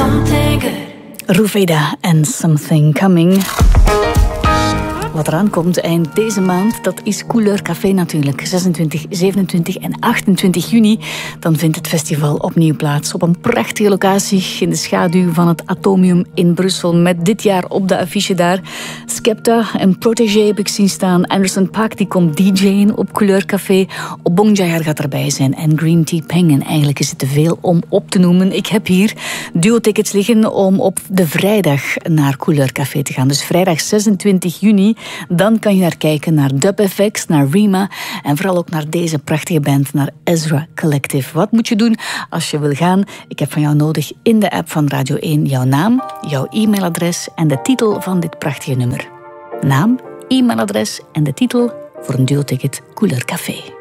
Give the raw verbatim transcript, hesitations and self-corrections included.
something good. Ruveda en Something Coming. Wat eraan komt eind deze maand, dat is Couleur Café natuurlijk. zesentwintig, zevenentwintig en achtentwintig juni. Dan vindt het festival opnieuw plaats op een prachtige locatie in de schaduw van het Atomium in Brussel. Met dit jaar op de affiche daar Skepta en Protégé heb ik zien staan. Anderson .Paak die komt D J'en op Couleur Café. Obong Jayar gaat erbij zijn en Green Tea Peng. En eigenlijk is het te veel om op te noemen. Ik heb hier duo-tickets liggen om op de vrijdag naar Couleur Café te gaan. Dus vrijdag zesentwintig juni. Dan kan je naar kijken naar Dub F X, naar Rima en vooral ook naar deze prachtige band, naar Ezra Collective. Wat moet je doen als je wil gaan? Ik heb van jou nodig in de app van Radio één jouw naam, jouw e-mailadres en de titel van dit prachtige nummer. Naam, e-mailadres en de titel voor een duo-ticket Couleur Café.